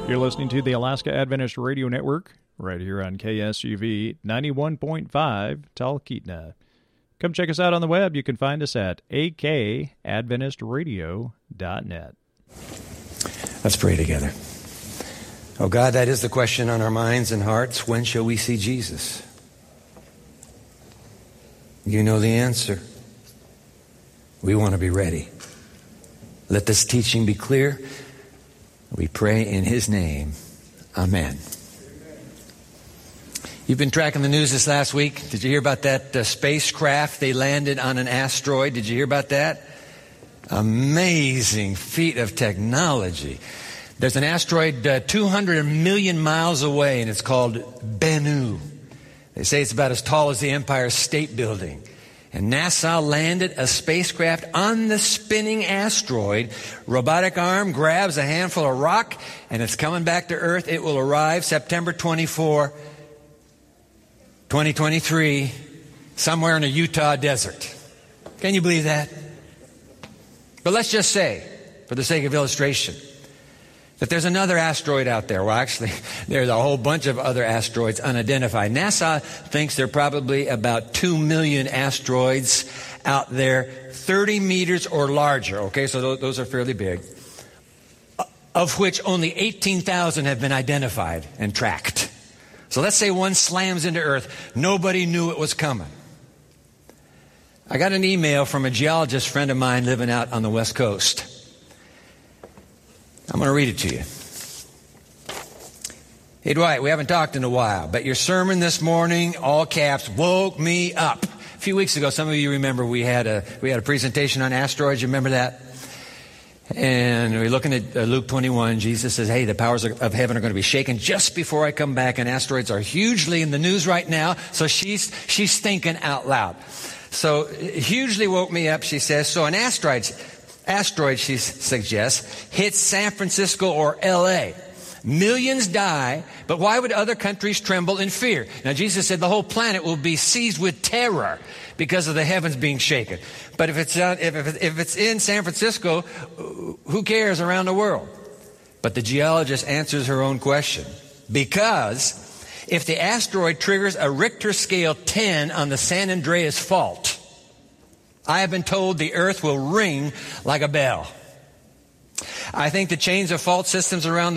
You're listening to the Alaska Adventist Radio Network right here on KSUV 91.5 Talkeetna. Come check us out on the web. You can find us at akadventistradio.net. Let's pray together. Oh God, that is the question on our minds and hearts. When shall we see Jesus? You know the answer. We want to be ready. Let this teaching be clear. We pray in His name. Amen. You've been tracking the news this last week. Did you hear about that spacecraft? They landed on an asteroid. Did you hear about that? Amazing feat of technology. There's an asteroid 200 million miles away, and it's called Bennu. They say it's about as tall as the Empire State Building. And NASA landed a spacecraft on the spinning asteroid. Robotic arm grabs a handful of rock, and it's coming back to Earth. It will arrive September 24, 2023, somewhere in a Utah desert. Can you believe that? But let's just say, for the sake of illustration, that there's another asteroid out there. Well, actually, there's a whole bunch of other asteroids unidentified. NASA thinks there are probably about 2 million asteroids out there, 30 meters or larger. Okay, so those are fairly big, of which only 18,000 have been identified and tracked. So let's say one slams into Earth. Nobody knew it was coming. I got an email from a geologist friend of mine living out on the West Coast. I'm going to read it to you. Hey, Dwight, we haven't talked in a while, but your sermon this morning, all caps, woke me up. A few weeks ago, some of you remember we had a presentation on asteroids. You remember that? And we're looking at Luke 21. Jesus says, hey, the powers of heaven are going to be shaken just before I come back, and asteroids are hugely in the news right now. So she's thinking out loud. So hugely woke me up, she says. So an asteroid, she suggests, hits San Francisco or L.A. Millions die, but why would other countries tremble in fear? Now, Jesus said the whole planet will be seized with terror because of the heavens being shaken. But if it's in San Francisco, who cares around the world? But the geologist answers her own question. Because if the asteroid triggers a Richter scale 10 on the San Andreas Fault, I have been told the earth will ring like a bell. I think the chains of fault systems around